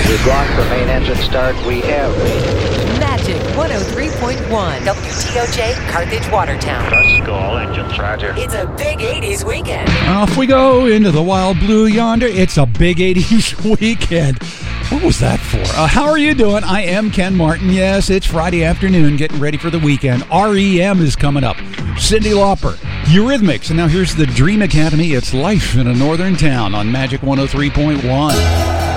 We've gone for main engine start. We have Magic 103.1 WTOJ Carthage Watertown. Let's go, all engines, roger. It's a big 80s weekend. Off we go into the wild blue yonder. It's a big 80s weekend. What was that for? How are you doing? I am Ken Martin. Yes, it's Friday afternoon, getting ready for the weekend. REM is coming up. Cyndi Lauper, Eurythmics. And now here's the Dream Academy. It's Life in a Northern Town on Magic 103.1.